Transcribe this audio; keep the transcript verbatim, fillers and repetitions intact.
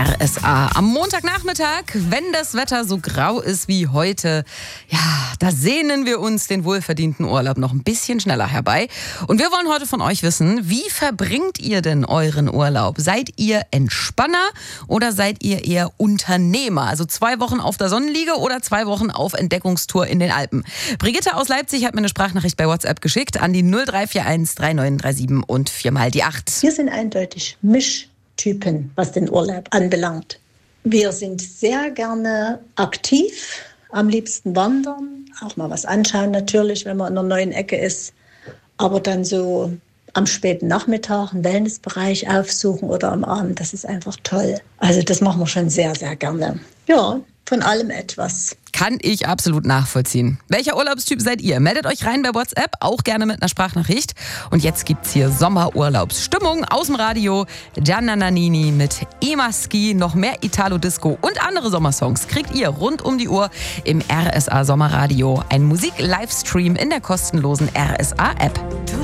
R S A. Am Montagnachmittag, wenn das Wetter so grau ist wie heute, ja, da sehnen wir uns den wohlverdienten Urlaub noch ein bisschen schneller herbei. Und wir wollen heute von euch wissen, wie verbringt ihr denn euren Urlaub? Seid ihr Entspanner oder seid ihr eher Unternehmer? Also zwei Wochen auf der Sonnenliege oder zwei Wochen auf Entdeckungstour in den Alpen? Brigitte aus Leipzig hat mir eine Sprachnachricht bei WhatsApp geschickt an die null drei vier eins drei neun drei sieben und viermal die acht. Wir sind eindeutig Mischtypen, was den Urlaub anbelangt. Wir sind sehr gerne aktiv, am liebsten wandern, auch mal was anschauen natürlich, wenn man in einer neuen Ecke ist. Aber dann so am späten Nachmittag einen Wellnessbereich aufsuchen oder am Abend, das ist einfach toll. Also das machen wir schon sehr, sehr gerne. Ja, von allem etwas. Kann ich absolut nachvollziehen. Welcher Urlaubstyp seid ihr? Meldet euch rein bei WhatsApp, auch gerne mit einer Sprachnachricht. Und jetzt gibt's hier Sommerurlaubsstimmung aus dem Radio. Gianna Nannini mit E-Maschi, noch mehr Italo-Disco und andere Sommersongs kriegt ihr rund um die Uhr im R S A Sommerradio. Ein Musik-Livestream in der kostenlosen R S A-App.